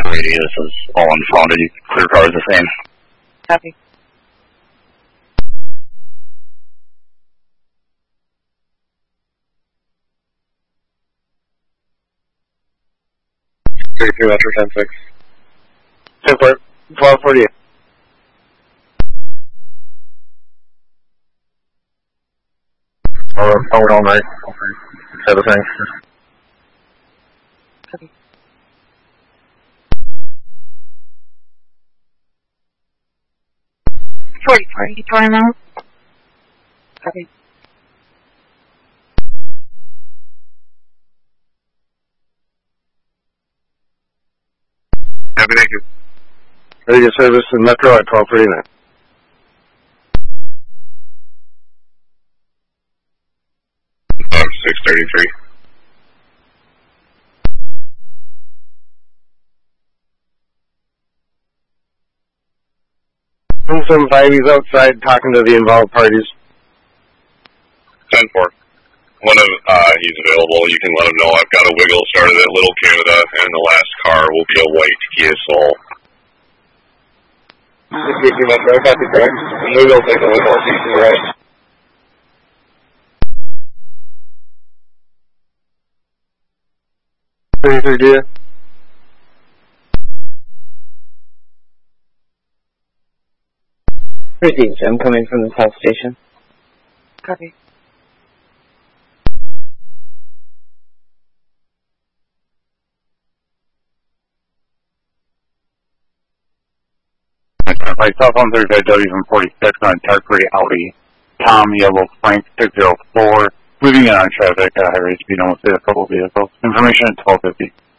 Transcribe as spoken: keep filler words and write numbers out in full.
radius is all unfounded. Clear car is the same. Copy. thirty-three Metro ten six. ten four, twelve forty-eight. Oh, forward all night. Set of things. Copy. forty-four eighty-four now. Copy. Happy, thank you. Ready to service in Metro at twelve thirty-nine. Um, six thirty-three. one seven five, he's outside talking to the involved parties. ten four. One of, uh, he's available. You can let him know I've got a wiggle started at Little Canada, and the last car will be a white Kia Soul. thirty-three Metro, copy, correct. We will take a wiggle, sixty right. thirty-three, dear. Greetings, I'm coming from the South Station. Copy. My cell phone thirty-five W from forty-six on Tarquery Audi. Tom Yellow Frank six zero four. Moving in on traffic at high rate speed, almost hit a couple vehicles. Information at twelve fifty.